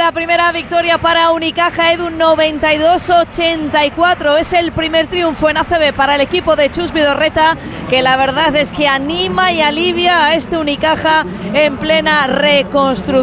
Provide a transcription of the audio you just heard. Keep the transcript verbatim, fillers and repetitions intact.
la primera victoria para Unicaja, Edu, noventa y dos a ochenta y cuatro. Es el primer triunfo en A C B para el equipo de Chus Vidorreta, que la verdad es que anima y alivia a este Unicaja en plena reconstrucción.